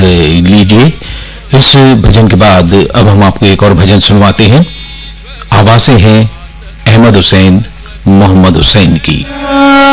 लीजिए। इस भजन के बाद अब हम आपको एक और भजन सुनवाते हैं। आवाज़ें हैं अहमद हुसैन मोहम्मद हुसैन की।